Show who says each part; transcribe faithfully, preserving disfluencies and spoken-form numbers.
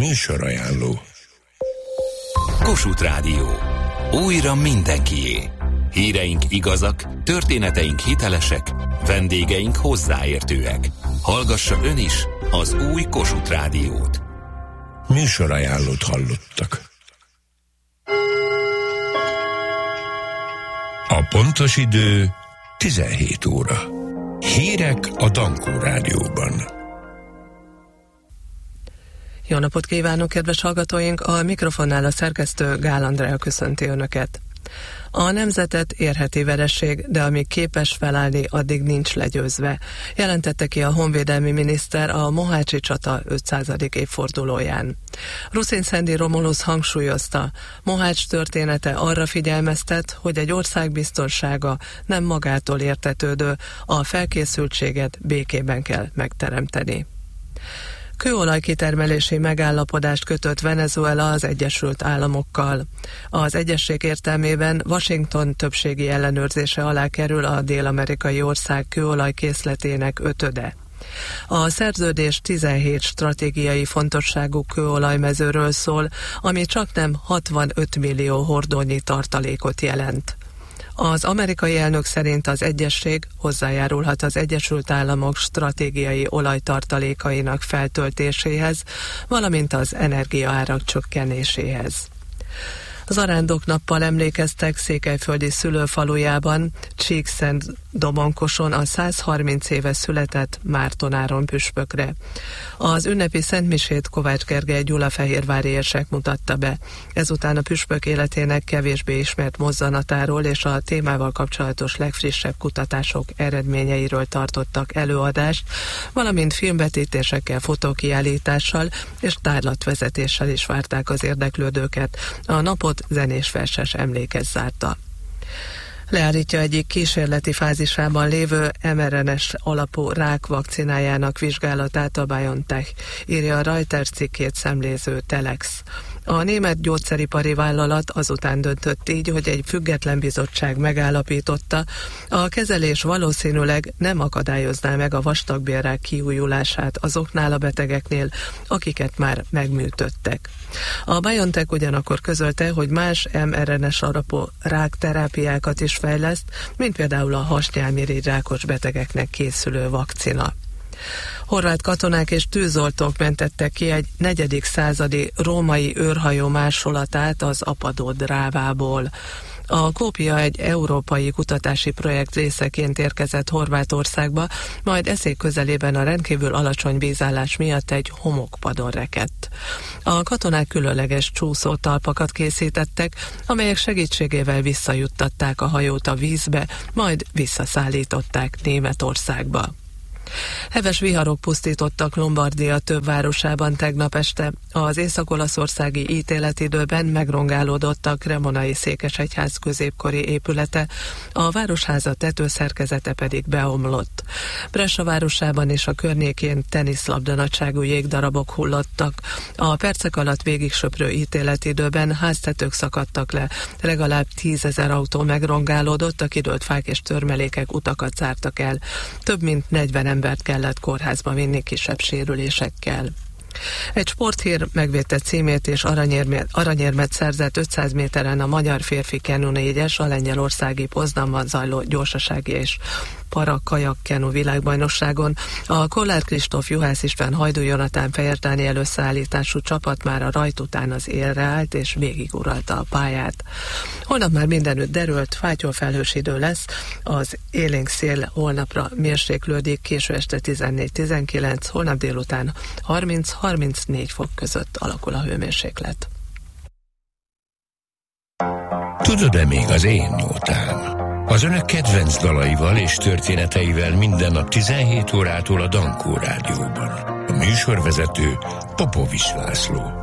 Speaker 1: Műsorajánló.
Speaker 2: Kossuth Rádió. Újra mindenkié. Híreink igazak, történeteink hitelesek, vendégeink hozzáértőek. Hallgassa ön is az új Kossuth Rádiót.
Speaker 1: Műsorajánlót hallottak. A pontos idő tizenhét óra. Hírek a Dankó Rádióban.
Speaker 3: Jó napot kívánok, kedves hallgatóink! A mikrofonnál a szerkesztő Gál Andrea köszönti Önöket. A nemzetet érheti veresség, de amíg képes felállni, addig nincs legyőzve, jelentette ki a honvédelmi miniszter a mohácsi csata ötszázadik évfordulóján. Ruszin Szendi Romulusz hangsúlyozta, Mohács története arra figyelmeztet, hogy egy ország biztonsága nem magától értetődő, a felkészültséget békében kell megteremteni. Kőolajkitermelési megállapodást kötött Venezuela az Egyesült Államokkal. Az egyezség értelmében Washington többségi ellenőrzése alá kerül a dél-amerikai ország kőolajkészletének ötöde. A szerződés tizenhét stratégiai fontosságú kőolajmezőről szól, ami csaknem hatvanöt millió hordónyi tartalékot jelent. Az amerikai elnök szerint az egyezség hozzájárulhat az Egyesült Államok stratégiai olajtartalékainak feltöltéséhez, valamint az energiaárak csökkenéséhez. Zarándoknappal emlékeztek székelyföldi szülőfalujában, Csíkszent-Domonkoson a százharminc éve született Márton Áron püspökre. Az ünnepi szentmisét Kovács Gergely gyulafehérvári érsek mutatta be. Ezután a püspök életének kevésbé ismert mozzanatáról és a témával kapcsolatos legfrissebb kutatások eredményeiről tartottak előadást, valamint filmvetítésekkel, fotókiállítással és tárlatvezetéssel is várták az érdeklődőket. A napot zenés verses emlékez zárta. Leállítja egyik kísérleti fázisában lévő em er en es alapú rák vakcinájának vizsgálatát a BioNTech, írja a Reuters cikkét szemléző Telex. A német gyógyszeripari vállalat azután döntött így, hogy egy független bizottság megállapította, a kezelés valószínűleg nem akadályozná meg a vastagbélrák kiújulását azoknál a betegeknél, akiket már megműtöttek. A BioNTech ugyanakkor közölte, hogy más em er en es alapú rákterápiákat is fejleszt, mint például a hasnyálmirigy rákos betegeknek készülő vakcina. Horvát katonák és tűzoltók mentettek ki egy negyedik századi római őrhajó másolatát az Apadó drávából. A kópia egy európai kutatási projekt részeként érkezett Horvátországba, majd eszék közelében a rendkívül alacsony vízállás miatt egy homokpadon rekedt. A katonák különleges csúszótalpakat készítettek, amelyek segítségével visszajuttatták a hajót a vízbe, majd visszaszállították Németországba. Heves viharok pusztítottak Lombardia több városában tegnap este. Az észak-olaszországi ítéletidőben megrongálódott a Cremonai székesegyház középkori épülete, a városháza tetőszerkezete pedig beomlott. Brescia városában és a környékén teniszlabda nagyságú jégdarabok hullottak. A percek alatt végig söprő ítéletidőben háztetők szakadtak le, legalább tízezer autó megrongálódott, a kidőlt fák és törmelékek utakat zártak el. Több mint negyven embert kellett kórházba vinni kisebb sérülésekkel. Egy sporthír megvédte címét és aranyérmet, aranyérmet szerzett ötszáz méteren a magyar férfi kenu négyes a lengyelországi Poznanban zajló gyorsasági és para-kajak-kenu világbajnokságon. A Kollár Kristóf, Juhász István, Hajdú Jonatán, Fejes Dániel összeállítású csapat már a rajt után az élre állt és végiguralta a pályát. Holnap már mindenütt derült, fátyol felhős idő lesz, az élénk szél holnapra mérséklődik, késő este tizennégy-tizenkilenc, holnap délután harminc-harmincnégy fok között alakul a hőmérséklet.
Speaker 1: Tudod-e még az én nótám? Az önök kedvenc dalaival és történeteivel minden nap tizenhét órától a Dankó Rádióban. A műsorvezető Popovics László.